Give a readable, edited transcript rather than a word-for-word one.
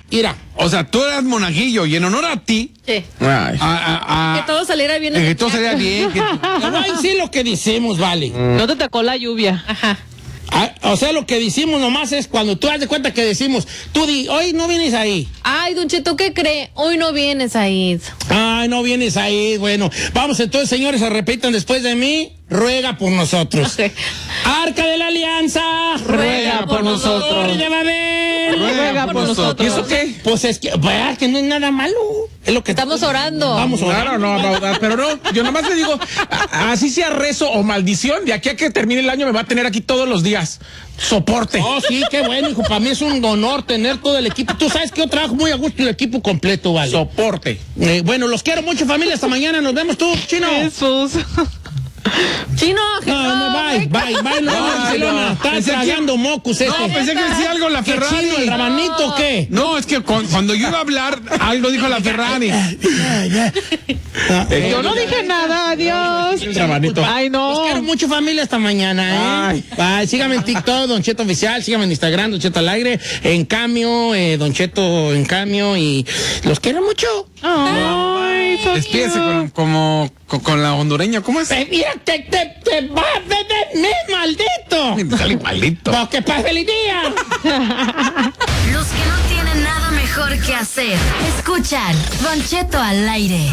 Mira. O sea, tú eras monaguillo y en honor a ti. Sí. Ay. Que todo saliera bien. Que todo salía bien. Te voy a decir lo que decimos, vale. No te tocó la lluvia. Ajá. O sea, lo que decimos nomás es cuando tú das de cuenta que decimos, hoy no vienes ahí. Ay, Don Cheto, ¿qué cree? Hoy no vienes ahí. Ay, no vienes ahí. Bueno, vamos entonces, señores, se repitan después de mí. Ruega por nosotros. Ok. Arca de la Alianza. Ruega por nosotros. Torre de Babel. Ruega por nosotros. ¿Y eso qué? Pues es que, vea, que no es nada malo. Es lo que Estamos orando. Vamos Claro, orando. no, pero no, yo nomás le digo, así sea rezo o maldición, de aquí a que termine el año me va a tener aquí todos los días. Soporte. Oh, sí, qué bueno, hijo. Para mí es un honor tener todo el equipo. Tú sabes que yo trabajo muy a gusto el equipo completo, vale. Soporte. Bueno, los quiero mucho, familia. Hasta mañana. Nos vemos tú, Chino. Jesús. Chino, No, bye. No, Barcelona. Está tragando mocos este. No, pensé que decía algo la ¿Qué Ferrari. Chino, el rabanito o qué? No, es que cuando yo iba a hablar, algo dijo la Ferrari. Yo no dije nada, adiós. El rabanito. Ay, Los quiero no. mucho, familia, hasta mañana, ¿eh? Bye. Síganme en TikTok, Don Cheto Oficial. Síganme en Instagram, Don Cheto al aire. En Cameo, Don Cheto en Cameo. Y los quiero mucho. Ay, so Despídese cute. con la hondureña. ¿Cómo es? Mira, te vas de mí, maldito. Sale maldito. Porque para feliz día. Los que no tienen nada mejor que hacer. Escuchan Don Cheto al aire.